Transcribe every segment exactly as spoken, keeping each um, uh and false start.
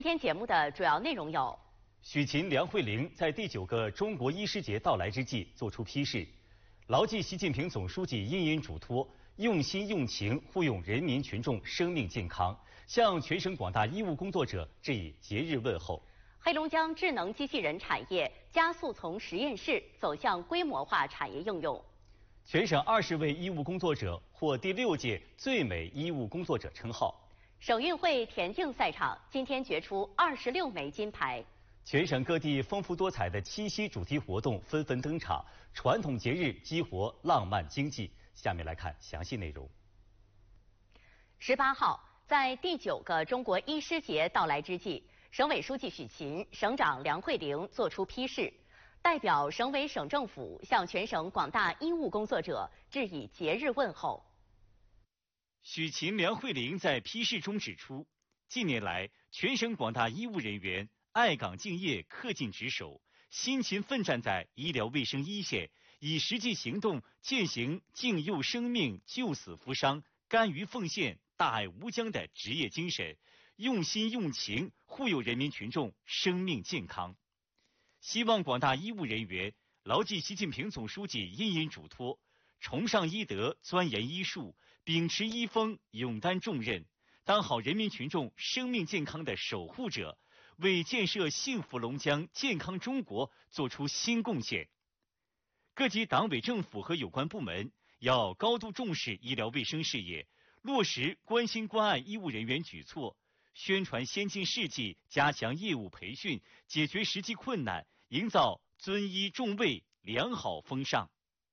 今天节目的主要内容有： 许勤、梁慧玲在第九个中国医师节到来之际作出批示，牢记习近平总书记殷殷嘱托，用心用情护佑人民群众生命健康，向全省广大医务工作者致以节日问候。 黑龙江智能机器人产业加速从实验室走向规模化产业应用。 全省二十位医务工作者获第六届最美医务工作者称号。 省运会田径赛场今天决出二十六枚金牌。 全省各地丰富多彩的七夕主题活动纷纷登场，传统节日激活浪漫经济。下面来看详细内容。 十八号，在第九个中国医师节到来之际，省委书记许勤、省长梁慧玲作出批示，代表省委省政府向全省广大医务工作者致以节日问候。 许勤、梁慧玲在批示中指出，近年来，全省广大医务人员爱岗敬业、恪尽职守，辛勤奋战在医疗卫生一线，以实际行动践行敬佑生命、救死扶伤、甘于奉献、大爱无疆的职业精神，用心用情护佑人民群众生命健康。希望广大医务人员牢记习近平总书记殷殷嘱托，崇尚医德，钻研医术，秉持医风，勇担重任，当好人民群众生命健康的守护者，为建设幸福龙江、健康中国作出新贡献。各级党委政府和有关部门要高度重视医疗卫生事业，落实关心关爱医务人员举措，宣传先进事迹，加强业务培训，解决实际困难，营造尊医重卫良好风尚。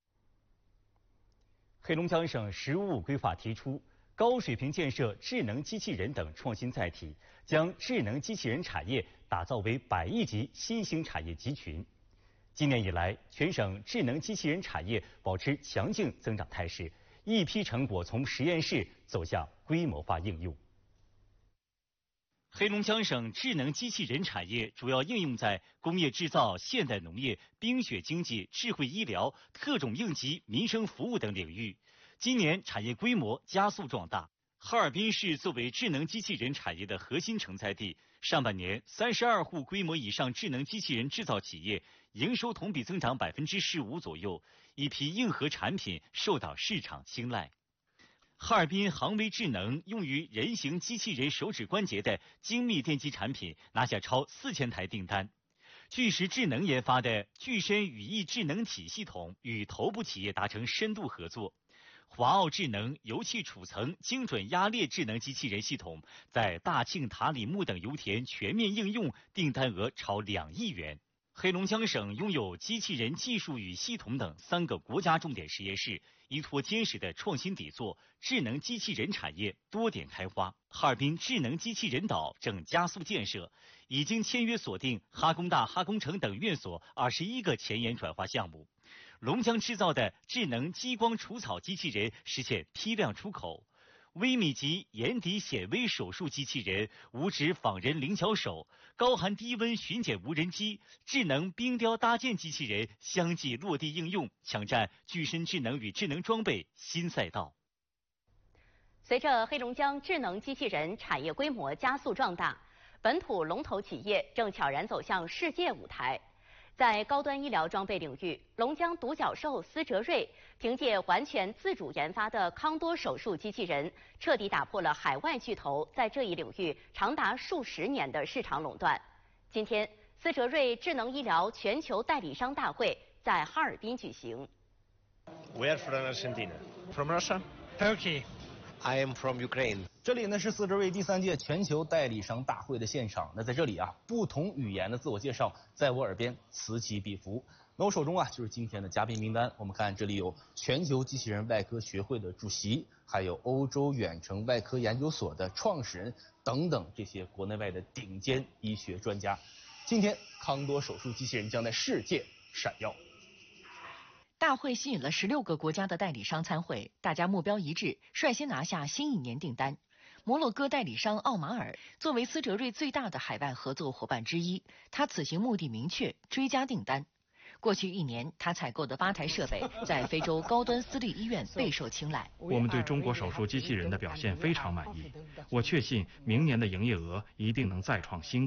黑龙江省“十五五”规划提出，高水平建设智能机器人等创新载体，将智能机器人产业打造为百亿级新兴产业集群。今年以来，全省智能机器人产业保持强劲增长态势，一批成果从实验室走向规模化应用。黑龙江省智能机器人产业主要应用在工业制造、现代农业、冰雪经济、智慧医疗、特种应急民生服务等领域。今年产业规模加速壮大。哈尔滨市作为智能机器人产业的核心承载地，上半年三十二户规模以上智能机器人制造企业营收同比增长百分之十五左右，一批硬核产品受到市场青睐。哈尔滨航威智能用于人形机器人手指关节的精密电机产品拿下超四千台订单。巨石智能研发的巨深语义智能体系统与头部企业达成深度合作。华奥智能油气储层精准压裂智能机器人系统在大庆、塔里木等油田全面应用，订单额超两亿元。黑龙江省拥有机器人技术与系统等三个国家重点实验室，依托坚实的创新底座，智能机器人产业多点开花。哈尔滨智能机器人岛正加速建设，已经签约锁定哈工大、哈工程等院所二十一个前沿转化项目。龙江制造的智能激光除草机器人实现批量出口。微米级眼底显微手术机器人、五指仿人灵巧手、高寒低温巡检无人机、智能冰雕搭建机器人相继落地应用，抢占具身智能与智能装备新赛道。 随着黑龙江智能机器人产业规模加速壮大，本土龙头企业正悄然走向世界舞台。在高端医疗装备领域，龙江独角兽思哲瑞凭借完全自主研发的康多手术机器人，彻底打破了海外巨头在这一领域长达数十年的市场垄断。今天，思哲瑞智能医疗全球代理商大会在哈尔滨举行。 We are from Argentina. From Russia? Turkey. I am from Ukraine. 这里呢是思哲瑞第三届全球代理商大会的现场。那在这里啊，不同语言的自我介绍在我耳边此起彼伏。那我手中啊就是今天的嘉宾名单。我们看这里有全球机器人外科学会的主席，还有欧洲远程外科研究所的创始人等等这些国内外的顶尖医学专家。今天康多手术机器人将在世界闪耀。 大会吸引了十六个国家的代理商参会，大家目标一致，率先拿下新一年订单。摩洛哥代理商奥马尔作为思哲瑞最大的海外合作伙伴之一，他此行目的明确，追加订单。 过去一年，他采购的八台设备在非洲高端私立医院备受青睐。 我们对中国手术机器人的表现非常满意，我确信明年的营业额一定能再创新高。